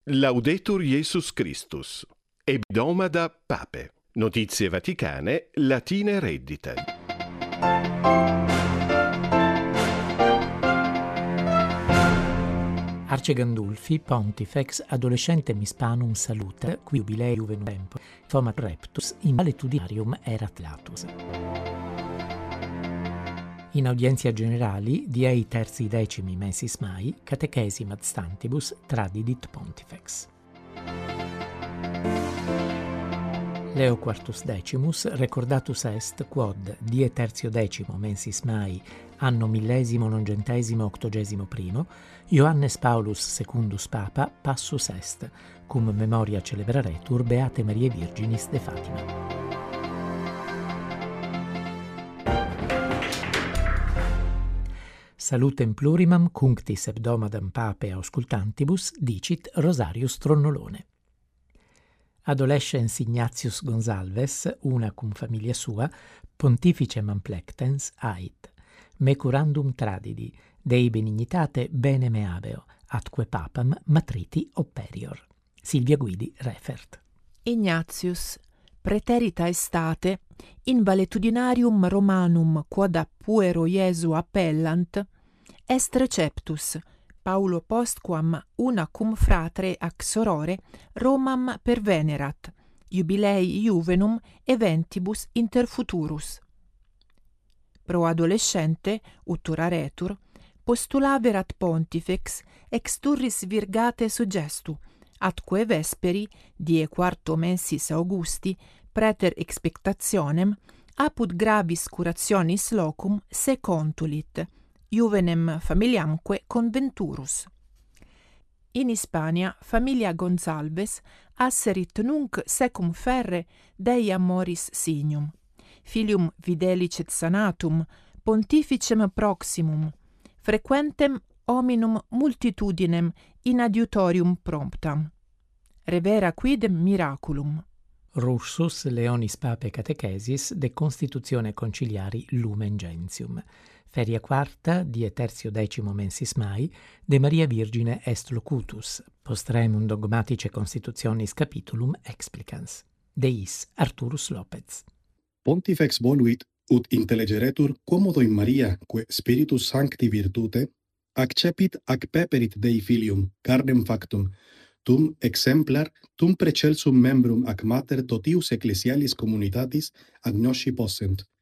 Laudetur Jesus Christus. Hebdomada Pape. Notizie vaticane, latine reddite. Arce Gandulfi, Pontifex, adolescentem hispanum salute, qui jubilei juvenum tempo, fomat reptus, in valetudinarium erat latus. In audienzia generali, diei terzi decimi mensis mai, catechesim ad stantibus tradidit Pontifex. Leo Quartus Decimus recordatus est quod die tertio decimo mensis mai anno 1090 Ioannes Paulus secundus Papa passus est, cum memoria celebraretur Beate Mariae Virginis de Fatima. Salutem plurimam cunctis hebdomadam Papae auscultantibus dicit Rosarius Tronnolone. Adolescens Ignatius Gonsalves, una cum familia sua, pontificem amplectens ait, me curandum tradidi, Dei benignitate bene me habeo, atque papam matriti operior. Silvia Guidi refert. Ignatius, praeterita estate, in valetudinarium Romanum quod puero Iesu appellant, est receptus, Paulo postquam una cum fratre ac sorore Romam pervenerat, jubilei juvenum eventibus inter futurus. Pro adolescente, uttura retur, postulaverat pontifex ex turris virgate suggestu, atque vesperi, die quarto mensis Augusti, praeter expectationem, apud gravis curationis locum se contulit, juvenem familiamque conventurus. In Hispania, familia Gonsalves asserit nunc secum ferre Dei amoris signum, filium videlicet sanatum, pontificem proximum, frequentem hominum multitudinem in adiutorium promptam. Revera quidem miraculum. Russus Leonis Papae Catechesis de Constitutione Conciliari Lumen Gentium. Feria quarta, die tertio decimo mensis mai, de Maria Virgine est locutus, postremum dogmatice constitutionis capitulum explicans. Deis Arturus Lopez. Pontifex voluit ut intellegeretur quomodo in Maria, que Spiritus Sancti virtute, accepit ac peperit Dei filium, carnem factum, tum exemplar, tum precelsum membrum ac mater totius ecclesialis communitatis agnosci possent,